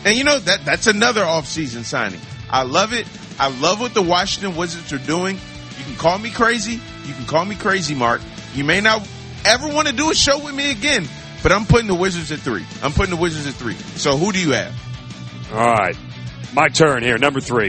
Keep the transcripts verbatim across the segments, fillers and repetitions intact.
And, you know, that that's another offseason signing. I love it. I love what the Washington Wizards are doing. You can call me crazy. You can call me crazy, Mark. You may not ever want to do a show with me again, but I'm putting the Wizards at three. I'm putting the Wizards at three. So who do you have? All right. My turn here. Number three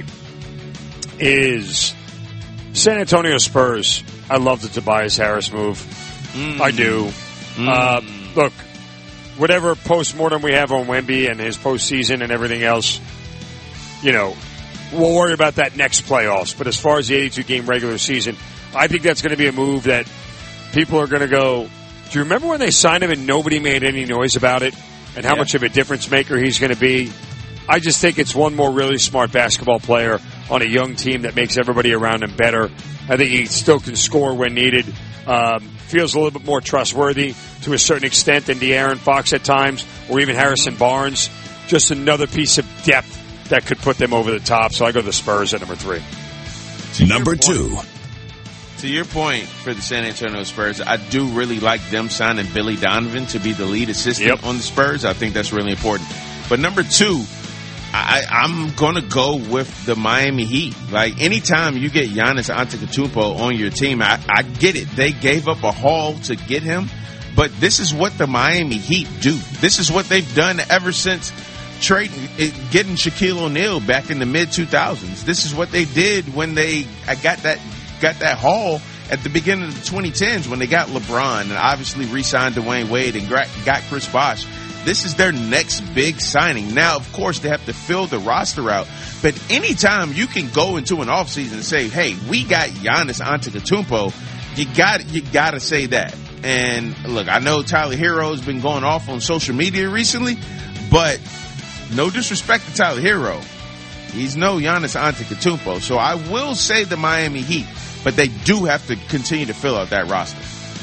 is San Antonio Spurs. I love the Tobias Harris move. Mm. I do. Mm. Uh, look, whatever postmortem we have on Wemby and his postseason and everything else, you know, we'll worry about that next playoffs. But as far as the eighty-two game regular season, I think that's going to be a move that people are going to go, do you remember when they signed him and nobody made any noise about it and how yeah. much of a difference maker he's going to be? I just think it's one more really smart basketball player on a young team that makes everybody around him better. I think he still can score when needed. Um, feels a little bit more trustworthy to a certain extent than De'Aaron Fox at times, or even Harrison Barnes. Just another piece of depth that could put them over the top. So I go the Spurs at number three. To number two. To your point for the San Antonio Spurs, I do really like them signing Billy Donovan to be the lead assistant yep. on the Spurs. I think that's really important. But number two, I, I'm going to go with the Miami Heat. Like, anytime you get Giannis Antetokounmpo on your team, I, I get it. They gave up a haul to get him, but this is what the Miami Heat do. This is what they've done ever since trading, getting Shaquille O'Neal back in the mid two thousands. This is what they did when they I got that got that haul at the beginning of the twenty tens when they got LeBron and obviously re-signed Dwayne Wade and got Chris Bosh. This is their next big signing. Now, of course, they have to fill the roster out. But anytime you can go into an offseason and say, hey, we got Giannis Antetokounmpo, you got you got to say that. And, look, I know Tyler Hero has been going off on social media recently, but no disrespect to Tyler Hero. He's no Giannis Antetokounmpo. So I will say the Miami Heat, but they do have to continue to fill out that roster.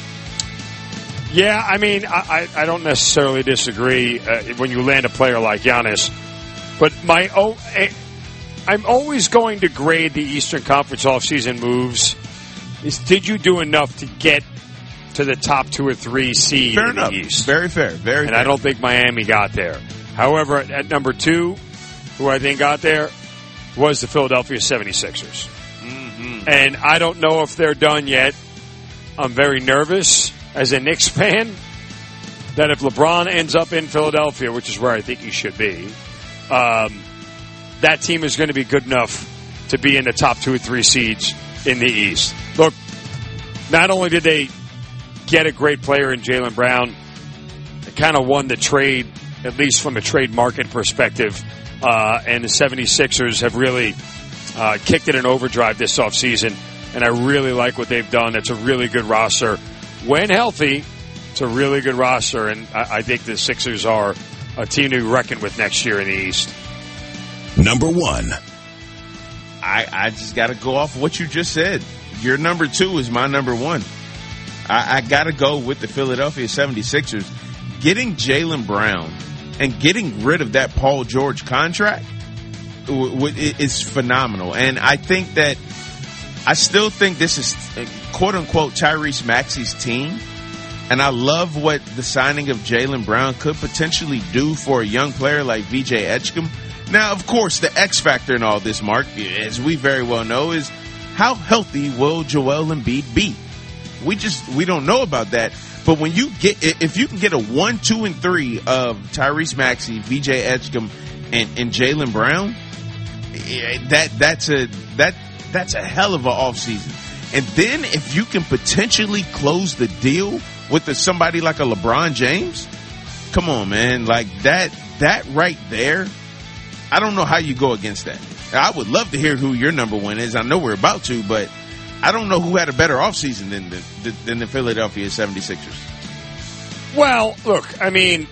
Yeah, I mean, I, I don't necessarily disagree uh, when you land a player like Giannis, but my oh, I'm always going to grade the Eastern Conference offseason moves is did you do enough to get to the top two or three seed fair in enough. the East? Very fair, very and fair. I don't think Miami got there. However, at, at number two, who I think got there was the Philadelphia seventy-sixers. Mm-hmm. And I don't know if they're done yet. I'm very nervous as a Knicks fan, that if LeBron ends up in Philadelphia, which is where I think he should be, um, that team is going to be good enough to be in the top two or three seeds in the East. Look, not only did they get a great player in Jaylen Brown, they kind of won the trade, at least from a trade market perspective, uh, and the seventy-sixers have really uh, kicked it in overdrive this offseason, and I really like what they've done. It's a really good roster. When healthy, it's a really good roster, and I, I think the Sixers are a team to reckon with next year in the East. Number one. I, I just got to go off what you just said. Your number two is my number one. I, I got to go with the Philadelphia seventy-sixers. Getting Jaylen Brown and getting rid of that Paul George contract w- w- is phenomenal. And I think that I still think this is quote-unquote Tyrese Maxey's team, and I love what the signing of Jaylen Brown could potentially do for a young player like V J Edgecombe. Now, of course, the X factor in all this, Mark, as we very well know, is how healthy will Joel Embiid be? We just we don't know about that. But when you get, if you can get a one, two, and three of Tyrese Maxey, V J Edgecombe, and, and Jaylen Brown, that that's a that. That's a hell of an offseason. And then if you can potentially close the deal with the, somebody like a LeBron James, come on, man. Like that, that right there, I don't know how you go against that. I would love to hear who your number one is. I know we're about to, but I don't know who had a better offseason than the, than the Philadelphia seventy-sixers. Well, look, I mean,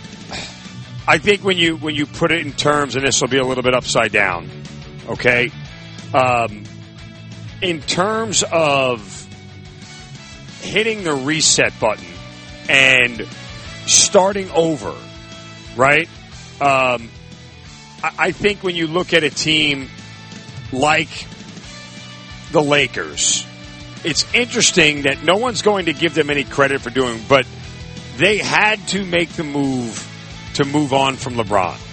I think when you, when you put it in terms, and this will be a little bit upside down, okay? Um, In terms of hitting the reset button and starting over, right? Um, I think when you look at a team like the Lakers, it's interesting that no one's going to give them any credit for doing, but they had to make the move to move on from LeBron.